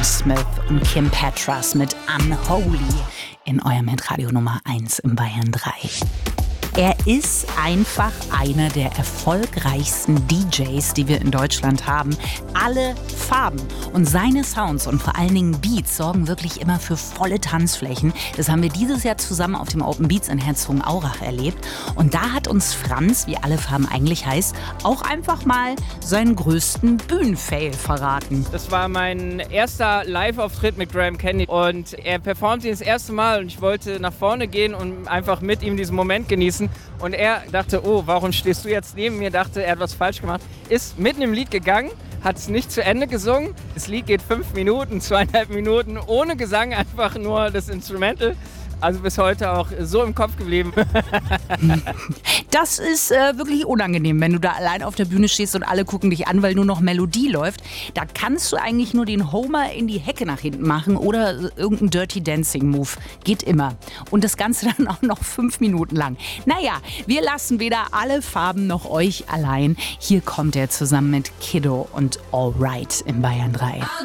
Sam Smith und Kim Petras mit Unholy in eurem Hitradio Nummer 1 im Bayern 3. Er ist einfach einer der erfolgreichsten DJs, die wir in Deutschland haben. Alle Farben. Und seine Sounds und vor allen Dingen Beats sorgen wirklich immer für volle Tanzflächen. Das haben wir dieses Jahr zusammen auf dem Open Beats in Herzogenaurach erlebt. Und da hat uns Franz, wie Alle Farben eigentlich heißt, auch einfach mal seinen größten Bühnenfail verraten. Das war mein erster Live-Auftritt mit Graham Candy und er performt ihn das erste Mal und ich wollte nach vorne gehen und einfach mit ihm diesen Moment genießen. Und er dachte, oh, warum stehst du jetzt neben mir? Dachte, er hat was falsch gemacht. Ist mitten im Lied gegangen, hat es nicht zu Ende gesungen. Das Lied geht 5 Minuten, 2,5 Minuten ohne Gesang, einfach nur das Instrumental. Also bis heute auch so im Kopf geblieben. Das ist wirklich unangenehm, wenn du da allein auf der Bühne stehst und alle gucken dich an, weil nur noch Melodie läuft. Da kannst du eigentlich nur den Homer in die Hecke nach hinten machen oder irgendeinen Dirty Dancing Move. Geht immer. Und das Ganze dann auch noch 5 Minuten lang. Naja, wir lassen weder Alle Farben noch euch allein. Hier kommt er zusammen mit Kiddo und All Right im Bayern 3.